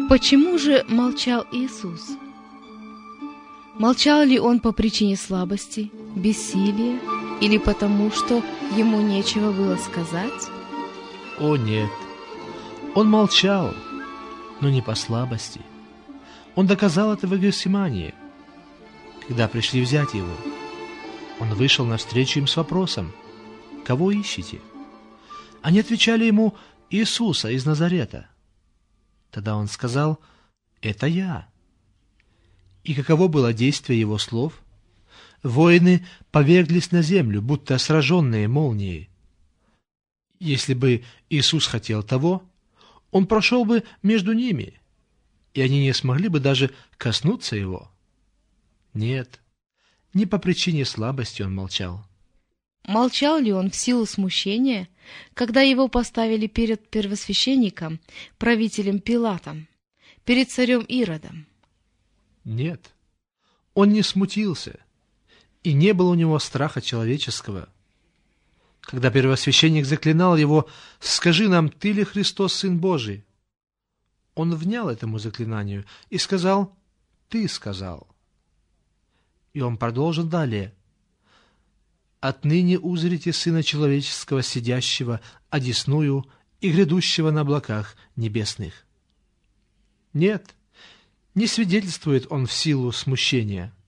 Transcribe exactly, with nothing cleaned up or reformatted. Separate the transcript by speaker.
Speaker 1: Почему же молчал Иисус? Молчал ли Он по причине слабости, бессилия или потому, что Ему нечего было сказать?
Speaker 2: О нет, Он молчал, но не по слабости. Он доказал это в Гефсимании. Когда пришли взять Его, Он вышел навстречу им с вопросом: «Кого ищете?» Они отвечали Ему: «Иисуса из Назарета». Тогда Он сказал: «Это я». И каково было действие Его слов? Воины поверглись на землю, будто сраженные молнией. Если бы Иисус хотел того, Он прошел бы между ними, и они не смогли бы даже коснуться Его. Нет, не по причине слабости Он молчал.
Speaker 1: Молчал ли Он в силу смущения, когда Его поставили перед первосвященником, правителем Пилатом, перед царем Иродом?
Speaker 2: Нет, Он не смутился, и не было у Него страха человеческого. Когда первосвященник заклинал Его: «Скажи нам, Ты ли Христос, Сын Божий?» Он внял этому заклинанию и сказал: «Ты сказал». И Он продолжил далее: «Отныне узрите Сына Человеческого, сидящего одесную и грядущего на облаках небесных». Нет, не свидетельствует Он в силу смущения.